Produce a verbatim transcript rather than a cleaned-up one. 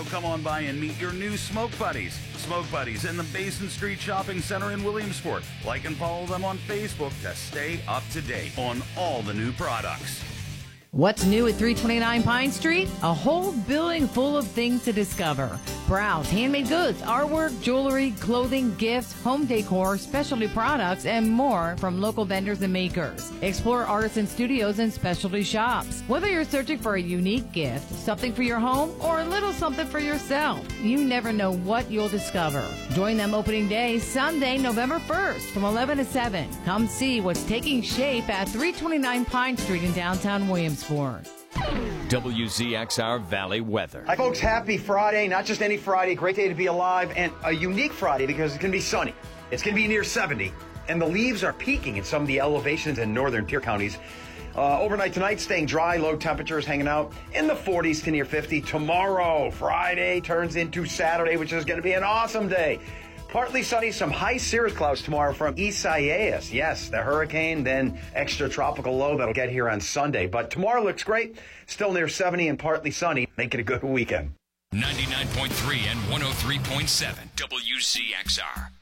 So come on by and meet your new Smoke Buddies. Smoke Buddies in the Basin Street Shopping Center in Williamsport. Like and follow them on Facebook to stay up to date on all the new products. What's new at three twenty-nine Pine Street? A whole building full of things to discover. Browse handmade goods, artwork, jewelry, clothing, gifts, home decor, specialty products, and more from local vendors and makers. Explore artisan studios and specialty shops. Whether you're searching for a unique gift, something for your home, or a little something for yourself, you never know what you'll discover. Join them opening day, Sunday, November first from eleven to seven. Come see what's taking shape at three twenty-nine Pine Street in downtown Williamsport. W Z X R Valley weather. Hi, folks. Happy Friday. Not just any Friday. Great day to be alive, and a unique Friday because it's going to be sunny. It's going to be near seventy, and the leaves are peaking in some of the elevations in northern tier counties. Uh, overnight tonight, staying dry. Low temperatures hanging out in the forties to near fifty. Tomorrow, Friday, turns into Saturday, which is going to be an awesome day. Partly sunny, some high cirrus clouds tomorrow from Isaias. Yes, the hurricane, then extra tropical low that'll get here on Sunday. But tomorrow looks great. Still near seventy and partly sunny. Make it a good weekend. ninety-nine point three and one oh three point seven W Z X R.